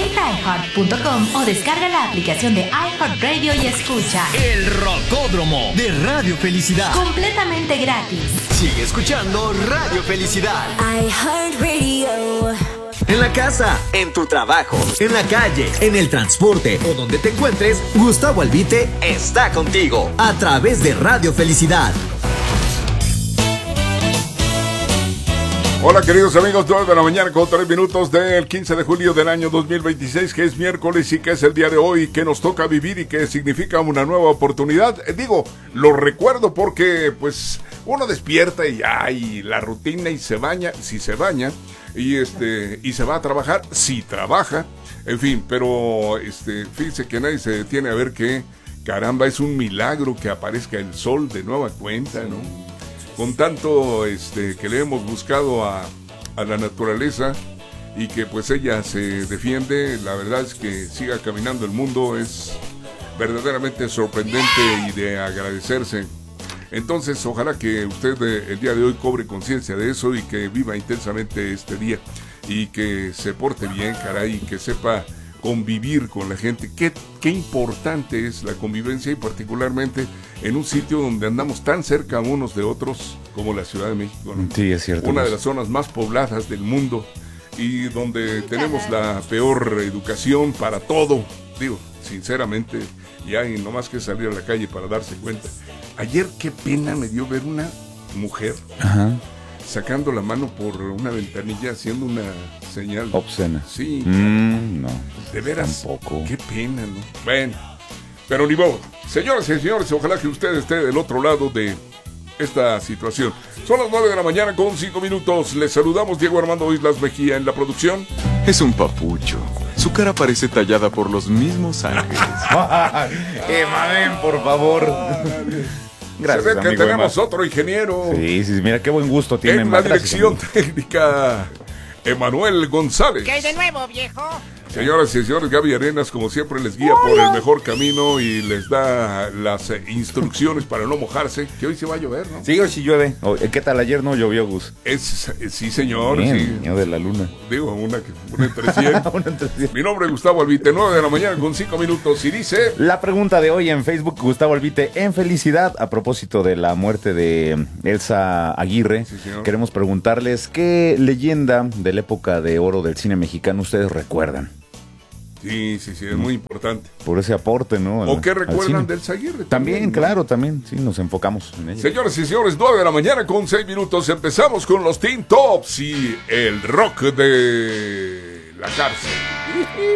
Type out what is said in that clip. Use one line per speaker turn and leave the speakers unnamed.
Visita iHeart.com o descarga la aplicación de iHeartRadio y escucha
El Rocódromo de Radio Felicidad.
completamente gratis.
Sigue escuchando Radio Felicidad.
iHeartRadio.
En la casa, en tu trabajo, en la calle, en el transporte o donde te encuentres, Gustavo Albite está contigo a través de Radio Felicidad.
Hola queridos amigos, 9 de la mañana con 3 minutos del 15 de julio del año 2026, que es miércoles y que es el día de hoy, que nos toca vivir y que significa una nueva oportunidad. Digo, lo recuerdo porque pues uno despierta y hay la rutina y se baña, si se baña, y se va a trabajar, si trabaja, en fin, pero fíjense que nadie se detiene a ver que, caramba, es un milagro que aparezca el sol de nueva cuenta, ¿no? Con tanto que le hemos buscado a la naturaleza y que pues ella se defiende, la verdad es que siga caminando el mundo es verdaderamente sorprendente y de agradecerse. Entonces ojalá que usted el día de hoy cobre conciencia de eso y que viva intensamente este día y que se porte bien, caray, y que sepa convivir con la gente. Qué importante es la convivencia y particularmente en un sitio donde andamos tan cerca unos de otros como la Ciudad de México, ¿no?
Sí, es cierto.
Una de las zonas más pobladas del mundo y donde tenemos la peor educación para todo. Digo, sinceramente, ya hay nomás que salir a la calle para darse cuenta. Ayer qué pena me dio ver una mujer sacando la mano por una ventanilla haciendo una señal
obscena.
Sí.
No.
De veras.
Tampoco.
Qué pena, ¿no? Bueno, pero ni modo. Señoras y señores, ojalá que usted esté del otro lado de esta situación. Son las 9 de la mañana con 5 minutos. Les saludamos Diego Armando Islas Mejía en la producción.
Es un papucho. Su cara parece tallada por los mismos ángeles.
Emanuel, por favor. Gracias,
se ve que
amigo
tenemos
Emma.
otro ingeniero.
Sí, mira qué buen gusto tiene.
En la
Gracias,
dirección
amigo.
técnica, Emanuel González.
¿Qué hay de nuevo, viejo?
Señoras y señores, Gaby Arenas, como siempre, les guía por el mejor camino y les da las instrucciones para no mojarse, que hoy se va a llover, ¿no?
Sí, hoy sí llueve. ¿Qué tal ayer no llovió, Gus?
Sí, señor.
Bien,
sí.
niño de la luna.
Digo, una entre 100.
Una entre 100.
Mi nombre es Gustavo Albite, 9 de la mañana con 5 minutos y dice...
La pregunta de hoy en Facebook, Gustavo Albite en felicidad, a propósito de la muerte de Elsa Aguirre.
Sí, señor.
Queremos preguntarles qué leyenda de la época de oro del cine mexicano ustedes recuerdan.
Sí, es muy importante.
Por ese aporte, ¿no?
¿O qué recuerdan
del
del Zaguirre?
También,
¿no?
claro, también, sí, nos enfocamos en ello.
Señoras y señores, 9 de la mañana con 6 minutos. Empezamos con los Teen Tops y el rock de la cárcel.